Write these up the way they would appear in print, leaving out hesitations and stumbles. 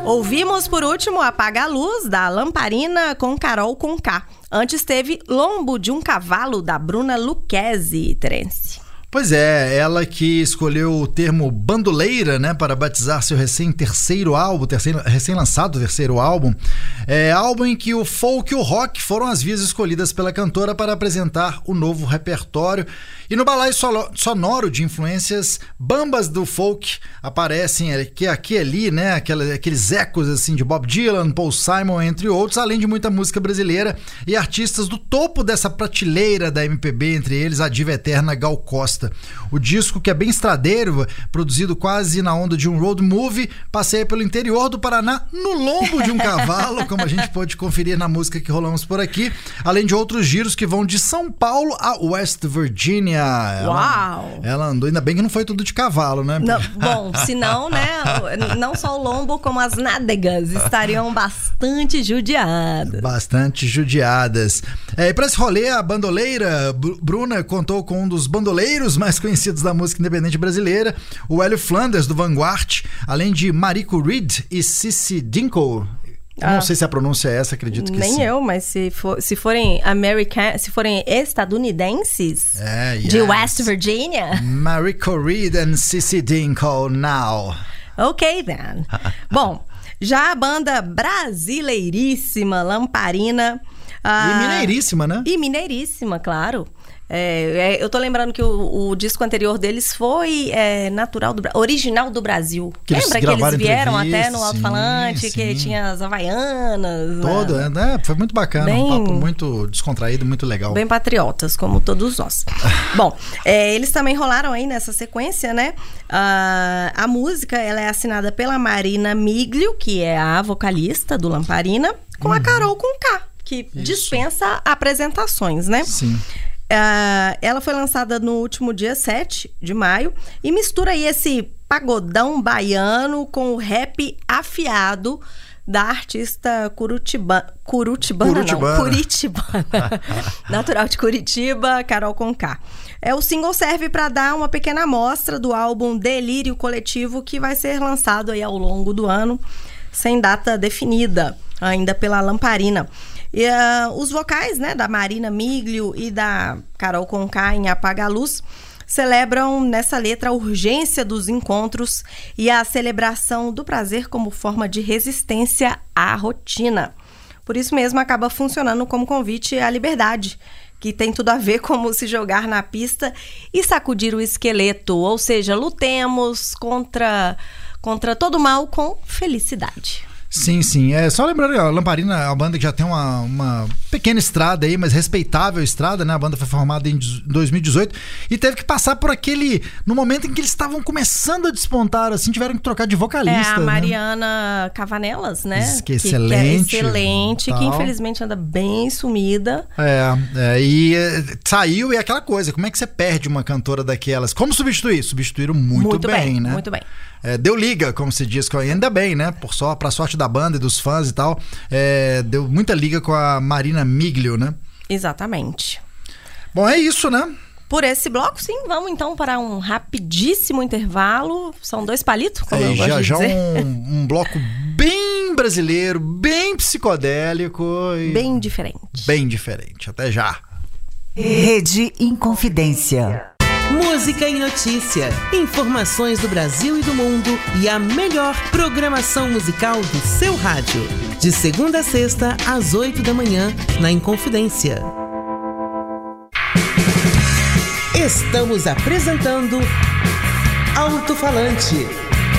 Ouvimos por último Apaga a Luz, da Lamparina, com Carol Conká. Antes teve Lombo de um Cavalo, da Bruna Lucchesi, Terence. Pois é, ela que escolheu o termo bandoleira, né, para batizar seu recém-lançado terceiro álbum. Álbum em que o folk e o rock foram as vias escolhidas pela cantora para apresentar o novo repertório. E no balaio sonoro de influências bambas do folk aparecem aqui e ali, né, aqueles ecos assim de Bob Dylan, Paul Simon, entre outros, além de muita música brasileira e artistas do topo dessa prateleira da MPB, entre eles a diva eterna Gal Costa. O disco, que é bem estradeiro, produzido quase na onda de um road movie, passeia pelo interior do Paraná no lombo de um cavalo, como a gente pôde conferir na música que rolamos por aqui, além de outros giros que vão de São Paulo a West Virginia. Uau! Ela andou, ainda bem que não foi tudo de cavalo, né? Não, bom, senão, né, não só o lombo como as nádegas estariam bastante judiadas. Bastante judiadas. E para esse rolê, a bandoleira Bruna contou com um dos bandoleiros mais conhecidos da música independente brasileira, o Hélio Flanders, do Vanguard, além de Marico Reed e Cici Dinkle. Não sei se a pronúncia é essa, acredito que nem sim. Nem eu, mas se forem estadunidenses de West Virginia. Marico Reed and Cici Dinkle now. Ok, then. Bom, já a banda brasileiríssima Lamparina. E mineiríssima, né? E mineiríssima, claro. Eu tô lembrando que o disco anterior deles foi original do Brasil. Lembra que eles vieram até no alto-falante, que tinha as havaianas? Todo, né? Foi muito bacana, um papo muito descontraído, muito legal. Bem patriotas, como todos nós. Bom, eles também rolaram aí nessa sequência, né? A música, ela é assinada pela Marina Miglio, que é a vocalista do Lamparina, com a Carol Conká, que dispensa apresentações, né? Sim. Ela foi lançada no último dia 7 de maio e mistura aí esse pagodão baiano com o rap afiado da artista curitibana, natural de Curitiba, Carol Conká. O single serve para dar uma pequena amostra do álbum Delírio Coletivo, que vai ser lançado aí ao longo do ano, sem data definida ainda pela Lamparina. E os vocais, né, da Marina Miglio e da Carol Conká em Apaga a Luz celebram nessa letra a urgência dos encontros e a celebração do prazer como forma de resistência à rotina. Por isso mesmo acaba funcionando como convite à liberdade, que tem tudo a ver com se jogar na pista e sacudir o esqueleto, ou seja, lutemos contra todo mal com felicidade. Sim. Só lembrando que a Lamparina é uma banda que já tem uma pequena estrada aí, mas respeitável estrada, né? A banda foi formada em 2018 e teve que passar por no momento em que eles estavam começando a despontar, assim, tiveram que trocar de vocalista. A Mariana Cavanelas, né? Que é excelente. Que é excelente, que infelizmente anda bem sumida. E saiu e é aquela coisa, como é que você perde uma cantora daquelas? Como substituir? Substituíram muito bem, né? Muito bem. Deu liga, como se diz, ainda bem, né? Pra sorte da banda e dos fãs e tal. Deu muita liga com a Marina Miglio, né? Exatamente. Bom, é isso, né? Por esse bloco, sim. Vamos então para um rapidíssimo intervalo. São 2 palitos, como eu gosto de dizer. Um bloco bem brasileiro, bem psicodélico. Bem diferente. Bem diferente. Até já. Rede Inconfidência. Música e notícia, informações do Brasil e do mundo e a melhor programação musical do seu rádio. De segunda a sexta, às 8 da manhã, na Inconfidência. Estamos apresentando Alto-Falante.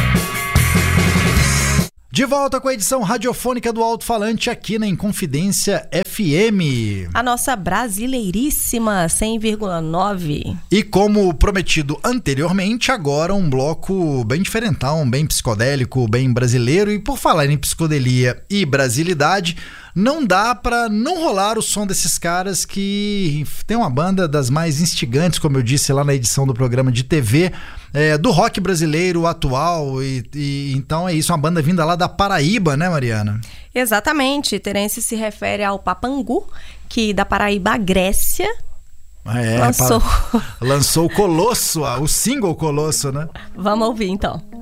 De volta com a edição radiofônica do Alto-Falante aqui na Inconfidência FM. A nossa brasileiríssima 100,9. E como prometido anteriormente, agora um bloco bem diferentão, bem psicodélico, bem brasileiro. E por falar em psicodelia e brasilidade, não dá pra não rolar o som desses caras que tem uma banda das mais instigantes, como eu disse lá na edição do programa de TV, do rock brasileiro atual. E então é isso, uma banda vinda lá da Paraíba, né, Mariana? Exatamente. Terence se refere ao Papangu, que da Paraíba à Grécia lançou o Colosso, o single Colosso, né? Vamos ouvir então.